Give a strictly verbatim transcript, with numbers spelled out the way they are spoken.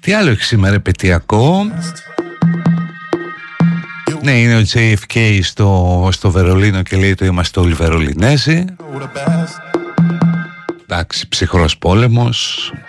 Τι άλλο έχει σήμερα επαιτειακό? Ναι, είναι ο τζέι εφ κέι στο, στο Βερολίνο και λέει το είμαστε όλοι Βερολινέζοι. Εντάξει, ψυχρός πόλεμος.